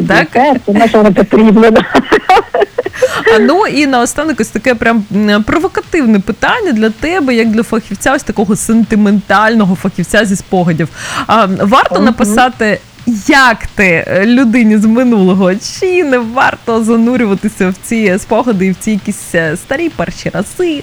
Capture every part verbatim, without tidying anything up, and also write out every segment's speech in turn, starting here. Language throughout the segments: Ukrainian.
так? Серце, на що воно потрібно, да. А ну і наостанок ось таке прям провокативне питання для тебе, як для фахівця, ось такого сентиментального фахівця зі спогадів. А, варто uh-huh. написати, як ти людині з минулого, чи не варто занурюватися в ці спогади і в ці якісь старі перші рази?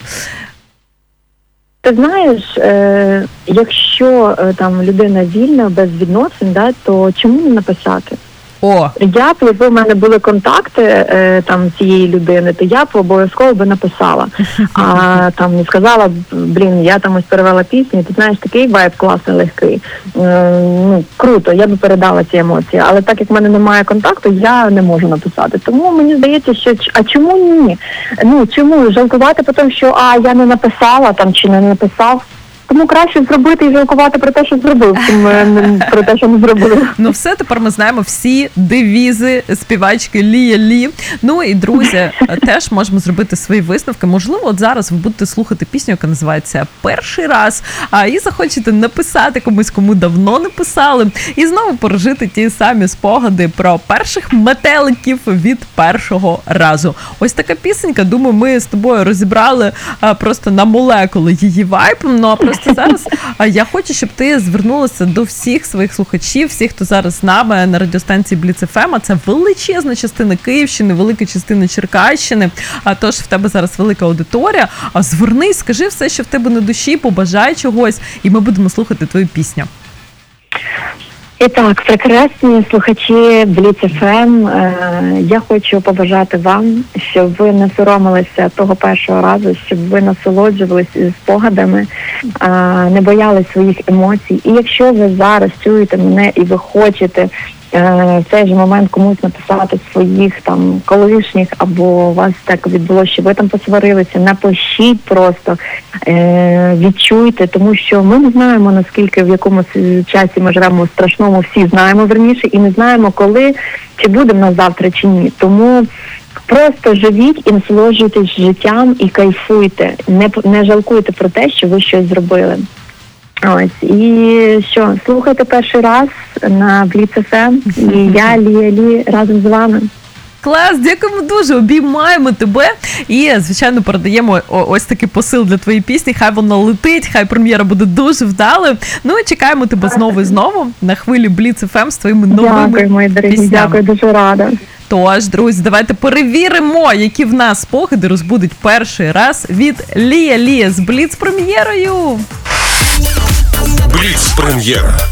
Ти знаєш, е, якщо е, там людина вільна, без відносин, да, то чому не написати? О. Я б, якби в мене були контакти е, там цієї людини, то я б обов'язково би написала. А там не сказала, блін, я там ось перевела пісню, ти знаєш, такий вайб класний, легкий. Е, ну, круто, я би передала ці емоції. Але так як в мене немає контакту, я не можу написати. Тому мені здається, що а чому ні? Ну, чому жалкувати про те, що а я не написала там чи не написав? Тому краще зробити і жалкувати про те, що зробив, чим про те, що не зробив. Ну все, тепер ми знаємо всі девізи співачки Лія Лі. Ну і, друзі, теж можемо зробити свої висновки. Можливо, от зараз ви будете слухати пісню, яка називається «Перший раз», а і захочете написати комусь, кому давно не писали, і знову пережити ті самі спогади про перших метеликів від першого разу. Ось така пісенька, думаю, ми з тобою розібрали а, просто на молекули її вайб, ну а просто зараз я хочу, щоб ти звернулася до всіх своїх слухачів, всіх, хто зараз з нами на радіостанції Бліц еф ем, а це величезна частина Київщини, велика частина Черкащини, а тож в тебе зараз велика аудиторія. А звернись, скажи все, що в тебе на душі, побажай чогось, і ми будемо слухати твою пісню. І так, прекрасні слухачі Бліц еф ем, я хочу побажати вам, щоб ви не соромилися того першого разу, щоб ви насолоджувалися спогадами, не боялись своїх емоцій. І якщо ви зараз чуєте мене і ви хочете в цей же момент комусь написати своїх там колишніх, або у вас так відбулося, що ви там посварилися, напишіть просто, е, відчуйте, тому що ми не знаємо, наскільки в якому часі ми живемо, страшному всі знаємо, верніше, і не знаємо, коли, чи буде в нас завтра, чи ні. Тому просто живіть і насолоджуйтесь життям і кайфуйте, не, не жалкуйте про те, що ви щось зробили. Ось, і що, слухайте перший раз на Бліц еф ем, і я, Лія Лі, разом з вами. Клас, дякуємо дуже, обіймаємо тебе і, звичайно, передаємо ось такий посил для твоєї пісні, хай вона летить, хай прем'єра буде дуже вдалою. Ну і чекаємо тебе знову і знову на хвилі Бліц еф ем з твоїми новими Дякую, мої дорогі, піснями. Дякую, дуже рада. Тож, друзі, давайте перевіримо, які в нас спогади розбудуть перший раз від Лія Лі з Бліц-прем'єрою. Бліц-прем'єра.